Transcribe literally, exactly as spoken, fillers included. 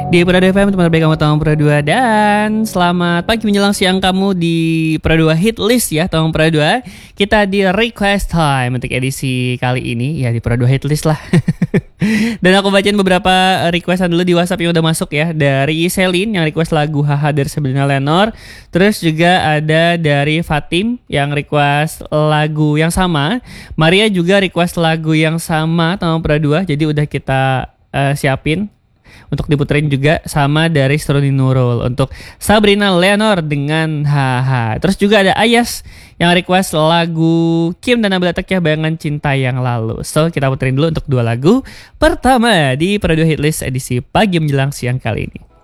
Di Prado F M tempat baik kamu Tawang Pro dua. Dan selamat pagi menjelang siang kamu di Pro dua Hit List ya Tawang Pro dua. Kita di request time untuk edisi kali ini ya di Pro dua Hit List lah. Dan aku bacain beberapa requestan dulu di WhatsApp yang udah masuk ya. Dari Selin yang request lagu Haha dari Sabrina Lenor. Terus juga ada dari Fatim yang request lagu yang sama. Maria juga request lagu yang sama Tawang Pro dua. Jadi udah kita uh, siapin untuk diputerin juga, sama dari Stroni Nurul untuk Sabrina Lenor dengan Haha. Terus juga ada Ayas yang request lagu Kim dan Nabila Tekya Bayangan Cinta Yang Lalu. So kita puterin dulu untuk dua lagu pertama di Pro dua Hitlist edisi pagi menjelang siang kali ini.